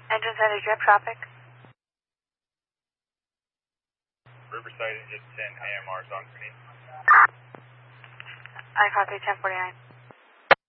Engine Center, do you have traffic? Riverside, engine 10 AMRs on screen. I copy 1049.